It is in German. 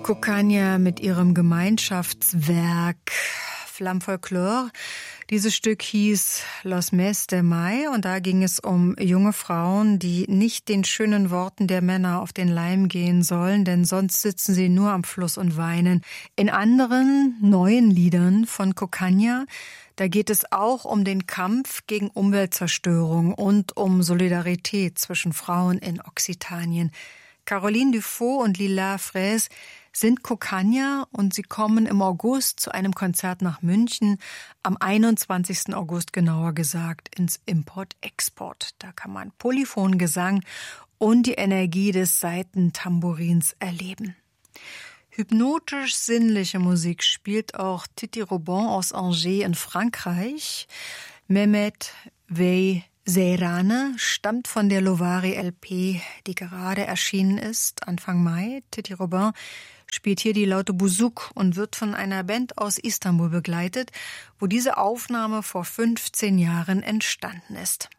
Kokkania mit ihrem Gemeinschaftswerk Flamme Folklore. Dieses Stück hieß Los Mes de Mai und da ging es um junge Frauen, die nicht den schönen Worten der Männer auf den Leim gehen sollen, denn sonst sitzen sie nur am Fluss und weinen. In anderen neuen Liedern von Kokkania, da geht es auch um den Kampf gegen Umweltzerstörung und um Solidarität zwischen Frauen in Occitanien. Caroline Dufaux und Lila Fraisse sind Kokkania und sie kommen im August zu einem Konzert nach München, am 21. August genauer gesagt, ins Import-Export. Da kann man Polyphongesang und die Energie des Saitentambourins erleben. Hypnotisch-sinnliche Musik spielt auch Titi Robin aus Angers in Frankreich. Mehmet Vey Seyrane stammt von der Lovari LP, die gerade erschienen ist, Anfang Mai. Titi Robin spielt hier die laute Bouzuk und wird von einer Band aus Istanbul begleitet, wo diese Aufnahme vor 15 Jahren entstanden ist.